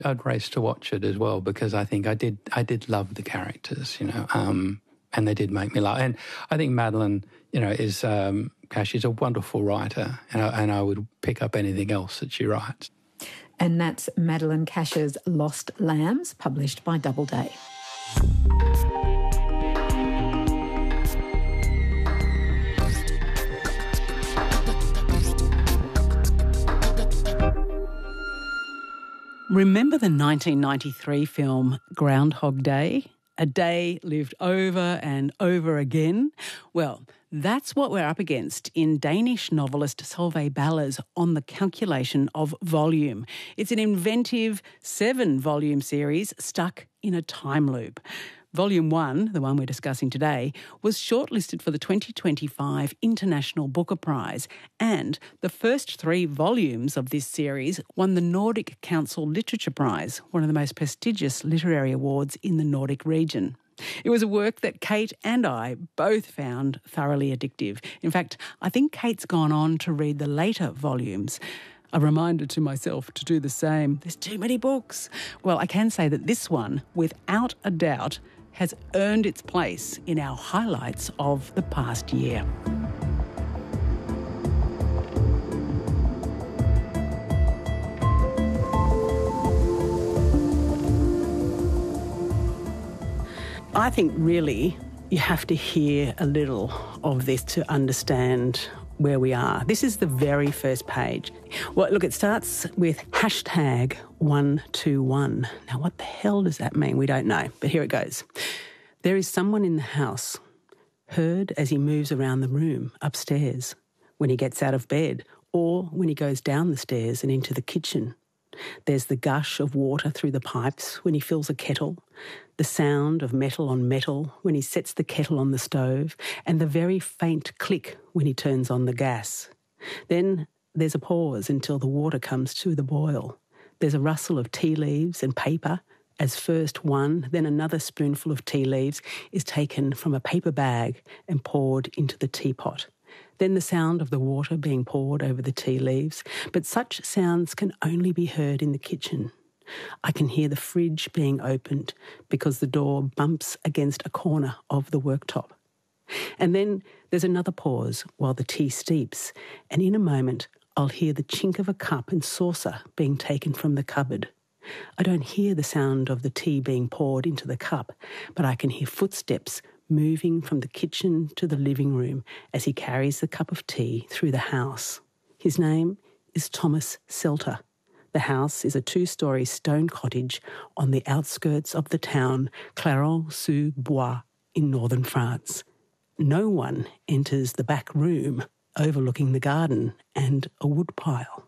I'd race to watch it as well because I think I did love the characters, and they did make me laugh. And I think Madeleine, is Cash is a wonderful writer, and I would pick up anything else that she writes. And that's Madeleine Cash's Lost Lambs, published by Doubleday. Remember the 1993 film Groundhog Day? A day lived over and over again? Well, that's what we're up against in Danish novelist Solveig Baller's On the Calculation of Volume. It's an inventive 7-volume series stuck in a time loop. Volume 1, the one we're discussing today, was shortlisted for the 2025 International Booker Prize, and the first 3 volumes of this series won the Nordic Council Literature Prize, one of the most prestigious literary awards in the Nordic region. It was a work that Kate and I both found thoroughly addictive. In fact, I think Kate's gone on to read the later volumes. A reminder to myself to do the same. There's too many books. Well, I can say that this one, without a doubt, has earned its place in our highlights of the past year. I think really you have to hear a little of this to understand where we are. This is the very first page. Well, look, it starts with #121. Now, what the hell does that mean? We don't know, but here it goes. There is someone in the house, heard as he moves around the room upstairs, when he gets out of bed, or when he goes down the stairs and into the kitchen. There's the gush of water through the pipes when he fills a kettle, the sound of metal on metal when he sets the kettle on the stove, and the very faint click when he turns on the gas. Then there's a pause until the water comes to the boil. There's a rustle of tea leaves and paper as first one, then another spoonful of tea leaves is taken from a paper bag and poured into the teapot. Then the sound of the water being poured over the tea leaves, but such sounds can only be heard in the kitchen. I can hear the fridge being opened because the door bumps against a corner of the worktop. And then there's another pause while the tea steeps, and in a moment I'll hear the chink of a cup and saucer being taken from the cupboard. I don't hear the sound of the tea being poured into the cup, but I can hear footsteps moving from the kitchen to the living room as he carries the cup of tea through the house. His name is Thomas Selter. The house is a 2-storey stone cottage on the outskirts of the town Clarens-sous-Bois in northern France. No one enters the back room overlooking the garden and a woodpile.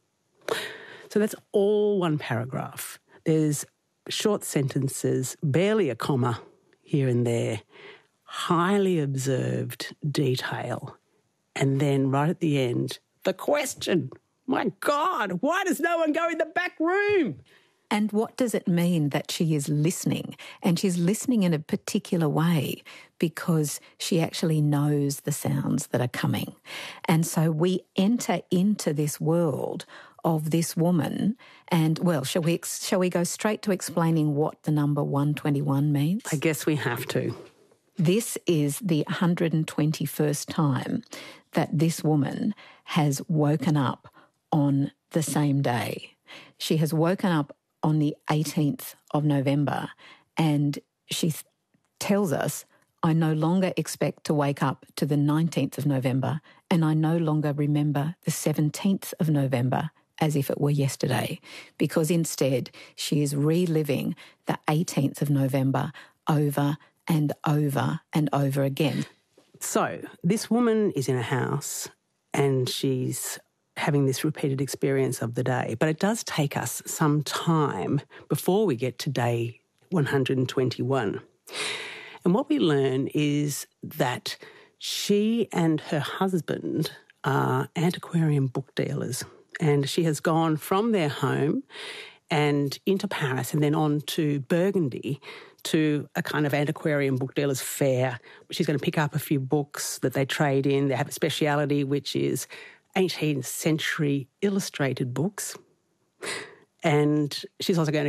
So that's all one paragraph. There's short sentences, barely a comma here and there, highly observed detail, and then right at the end, the question. My God, why does no one go in the back room? And what does it mean that she is listening? And she's listening in a particular way because she actually knows the sounds that are coming. And so we enter into this world of this woman and, well, shall we go straight to explaining what the number 121 means? I guess we have to. This is the 121st time that this woman has woken up on the same day. She has woken up on the 18th of November and she tells us, I no longer expect to wake up to the 19th of November and I no longer remember the 17th of November as if it were yesterday, because instead she is reliving the 18th of November over and over and over again. So this woman is in a house and she's having this repeated experience of the day, but it does take us some time before we get to day 121. And what we learn is that she and her husband are antiquarian book dealers, and she has gone from their home and into Paris and then on to Burgundy to a kind of antiquarian book dealers fair. She's going to pick up a few books that they trade in. They have a speciality which is 18th century illustrated books. And she's also going to